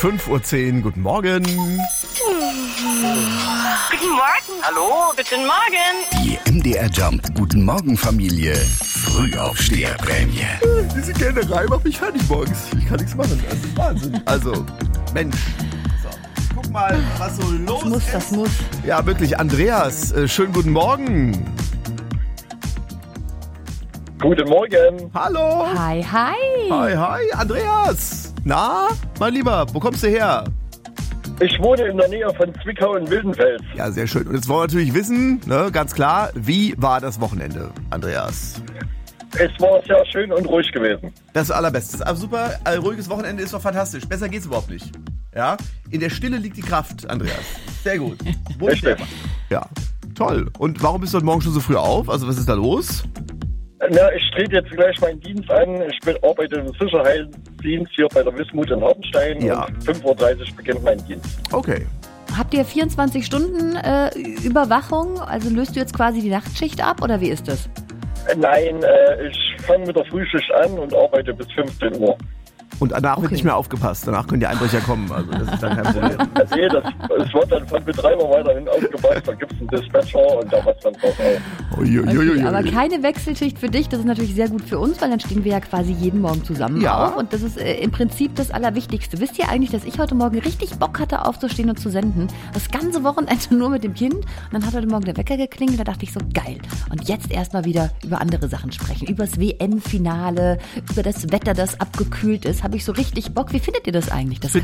5:10 Uhr, guten Morgen. Guten Morgen. Hallo, guten Morgen. Die MDR Jump Guten Morgen Familie Frühaufsteherprämie. Diese Kennerei macht mich fertig morgens. Ich kann nichts machen. Das ist Wahnsinn. Also, Mensch. So, guck mal, was so los ist. Das muss. Ja, wirklich. Andreas, schönen guten Morgen. Guten Morgen. Hallo. Hi. Hi. Andreas. Na, mein Lieber, wo kommst du her? Ich wohne in der Nähe von Zwickau in Wildenfels. Ja, sehr schön. Und jetzt wollen wir natürlich wissen, ne, ganz klar, wie war das Wochenende, Andreas? Es war sehr schön und ruhig gewesen. Das Allerbeste. Aber super, ein ruhiges Wochenende ist doch fantastisch. Besser geht's überhaupt nicht. Ja? In der Stille liegt die Kraft, Andreas. Sehr gut. Richtig. Ja, toll. Und warum bist du heute Morgen schon so früh auf? Also was ist da los? Na, ich trete jetzt gleich meinen Dienst an. Ich arbeite im Sicherheitsdienst hier bei der Wismut in Hartenstein. Ja. Und 5:30 Uhr beginnt mein Dienst. Okay. Habt ihr 24 Stunden Überwachung? Also löst du jetzt quasi die Nachtschicht ab oder wie ist das? Nein, ich fange mit der Frühschicht an und arbeite bis 15 Uhr. Und danach wird Okay. nicht mehr aufgepasst. Danach können die Einbrecher kommen. Also das ist dann kein Problem. Nee, es wird dann vom Betreiber weiterhin aufgepasst. Da gibt es einen Dispatcher und da was dann drauf auf. Uiuiuiui. Okay, aber keine Wechselschicht für dich. Das ist natürlich sehr gut für uns, weil dann stehen wir ja quasi jeden Morgen zusammen Ja. auf. Und das ist im Prinzip das Allerwichtigste. Wisst ihr eigentlich, dass ich heute Morgen richtig Bock hatte, aufzustehen und zu senden? Das ganze Wochenende nur mit dem Kind. Und dann hat heute Morgen der Wecker geklingelt. Da dachte ich so, geil. Und jetzt erstmal wieder über andere Sachen sprechen. Über das WM-Finale, über das Wetter, das abgekühlt ist. Habe ich so richtig Bock. Wie findet ihr das eigentlich, das Find